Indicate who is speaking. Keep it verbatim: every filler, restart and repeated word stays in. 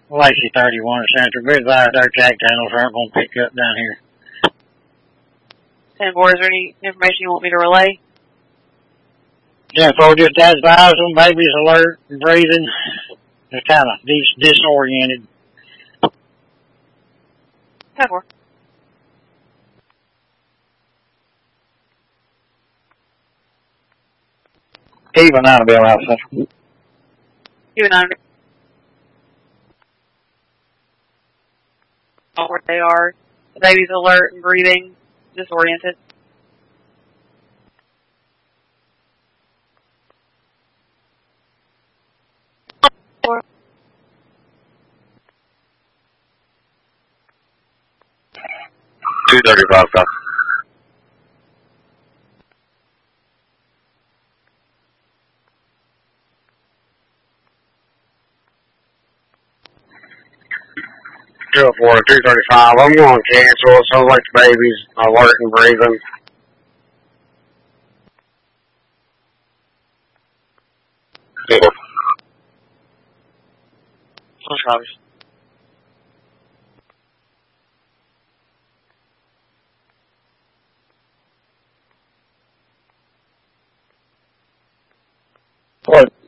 Speaker 1: Lacey thirty-one Center. Be advised our jack channels aren't going to pick up down here.
Speaker 2: ten four, is there any information you want me to relay?
Speaker 1: ten four, just advise them, baby's alert and breathing. They're kind of dis- disoriented.
Speaker 2: ten four.
Speaker 1: Even nine Bill Alpha.
Speaker 2: Even nine. Where they are. The baby's alert and breathing, disoriented. Four.
Speaker 3: two thirty-five, copy. two oh four, two thirty-five. I'm going to cancel. It sounds like the baby's alert and breathing. Yeah.
Speaker 2: Switch copies.
Speaker 1: What?